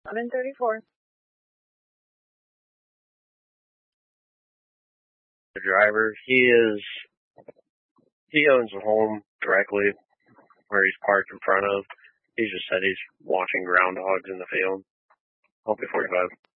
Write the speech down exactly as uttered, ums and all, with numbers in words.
eleven thirty-four. The driver, he is, he owns a home directly where he's parked in front of. He just said he's watching groundhogs in the field. Hope forty-five.